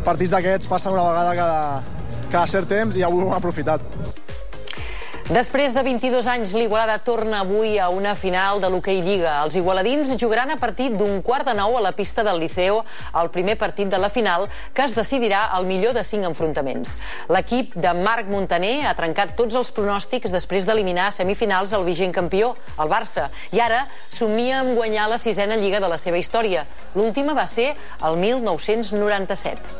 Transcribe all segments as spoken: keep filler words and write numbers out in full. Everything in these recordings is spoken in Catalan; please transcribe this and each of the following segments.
partits d'aquests passen una vegada cada, cada cert temps i avui ho hem aprofitat. Després de vint-i-dos anys, l'Igualada torna avui a una final de l'hoquei Lliga. Els igualadins jugaran a partir d'un quart de nou a la pista del Liceo el primer partit de la final, que es decidirà al millor de cinc enfrontaments. L'equip de Marc Montaner ha trencat tots els pronòstics després d'eliminar a semifinals el vigent campió, el Barça, i ara somia amb guanyar la sisena Lliga de la seva història. L'última va ser el mil nou-cents noranta-set.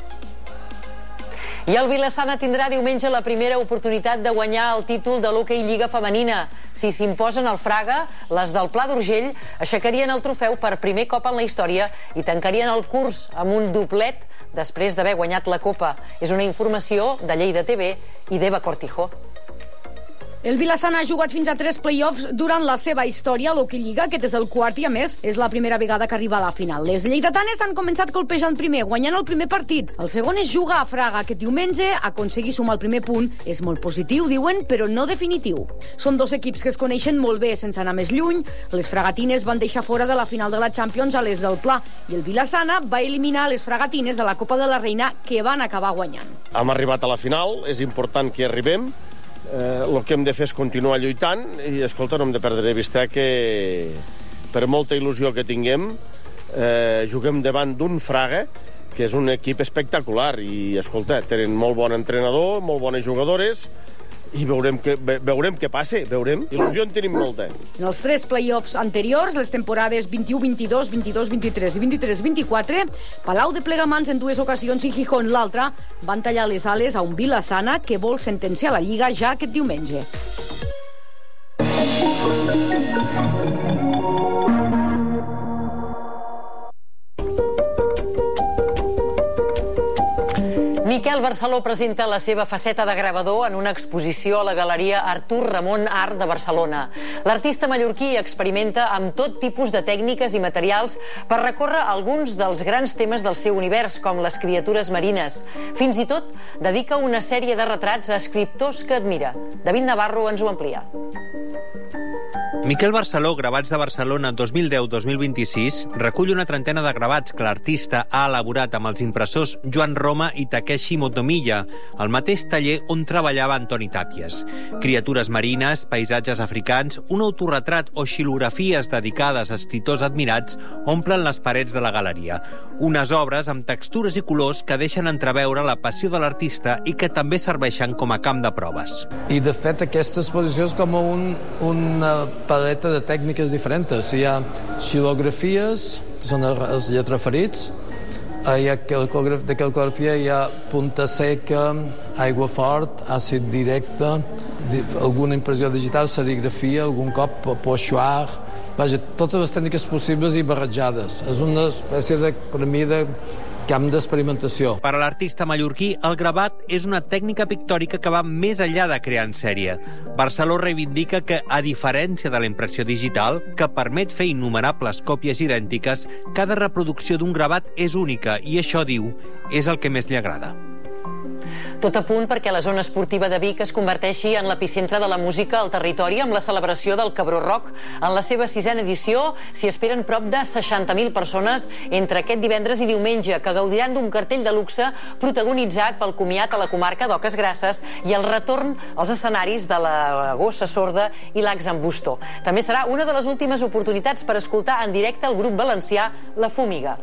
I el Vilassana tindrà diumenge la primera oportunitat de guanyar el títol de l'hoquei Lliga femenina. Si s'imposen al Fraga, les del Pla d'Urgell aixecarien el trofeu per primer cop en la història i tancarien el curs amb un doblet després d'haver guanyat la Copa. És una informació de Lleida T V i d'Eva Cortijo. El Vilassana ha jugat fins a tres play-offs durant la seva història a l'Hockey Lliga. Aquest és el quart i, a més, és la primera vegada que arriba a la final. Les lleidatanes han començat colpejant primer, guanyant el primer partit. El segon és jugar a Fraga aquest diumenge. Aconseguir sumar el primer punt és molt positiu, diuen, però no definitiu. Són dos equips que es coneixen molt bé sense anar més lluny. Les fragatines van deixar fora de la final de la Champions a les del Pla i el Vilassana va eliminar les fragatines de la Copa de la Reina, que van acabar guanyant. Hem arribat a la final, és important que hi arribem. Eh, el que hem de fer és continuar lluitant i, escolta, no hem de perdre de vista que per molta il·lusió que tinguem eh, juguem davant d'un Fraga que és un equip espectacular i, escolta, tenen molt bon entrenador, molt bones jugadores i veurem què, veurem què passa, veurem. Il·lusió en tenim molta. En els tres play-offs anteriors, les temporades vint-i-u vint-i-dos, vint-i-dos vint-i-tres i vint-i-tres vint-i-quatre, Palau de Plegamans en dues ocasions i Gijón l'altra van tallar les ales a un Vilassana que vol sentenciar la Lliga ja aquest diumenge. Miquel Barceló presenta la seva faceta de gravador en una exposició a la Galeria Artur Ramon Art de Barcelona. L'artista mallorquí experimenta amb tot tipus de tècniques i materials per recórrer alguns dels grans temes del seu univers, com les criatures marines. Fins i tot dedica una sèrie de retrats a escriptors que admira. David Navarro ens ho amplia. Miquel Barceló, Gravats de Barcelona dos mil deu dos mil vint-i-sis, recull una trentena de gravats que l'artista ha elaborat amb els impressors Joan Roma i Takeshi Motomiya, al mateix taller on treballava Antoni Tàpies. Criatures marines, paisatges africans, un autorretrat o xilografies dedicades a escriptors admirats omplen les parets de la galeria. Unes obres amb textures i colors que deixen entreveure la passió de l'artista i que també serveixen com a camp de proves. I, de fet, aquesta exposició és com un, una paleta de tècniques diferents. Hi ha xilografies, que són els lletraferits, hi ha de calcografia, hi ha punta seca, aigua fort, àcid directe, alguna impressió digital, serigrafia, algun cop pochoir, vaja, totes les tècniques possibles i barrejades. És una espècie de, per mi, de camp d'experimentació. Per a l'artista mallorquí, el gravat és una tècnica pictòrica que va més enllà de crear en sèrie. Barceló reivindica que, a diferència de la impressió digital, que permet fer innumerables còpies idèntiques, cada reproducció d'un gravat és única i això, diu, és el que més li agrada. Tot a punt perquè la zona esportiva de Vic es converteixi en l'epicentre de la música al territori amb la celebració del Cabró Rock. En la seva sisena edició s'hi esperen prop de seixanta mil persones entre aquest divendres i diumenge, que gaudiran d'un cartell de luxe protagonitzat pel comiat a la comarca d'Oques Grasses i el retorn als escenaris de la Gossa Sorda i l'Ax en Busto. També serà una de les últimes oportunitats per escoltar en directe el grup valencià La Fúmiga.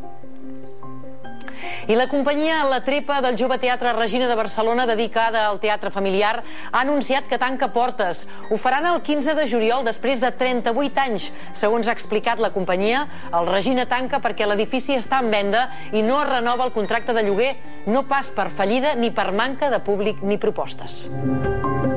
I la companyia La Trepa del Jove Teatre Regina de Barcelona, dedicada al teatre familiar, ha anunciat que tanca portes. Ho faran el quinze de juliol després de trenta-vuit anys. Segons ha explicat la companyia, el Regina tanca perquè l'edifici està en venda i no es renova el contracte de lloguer, no pas per fallida ni per manca de públic ni propostes.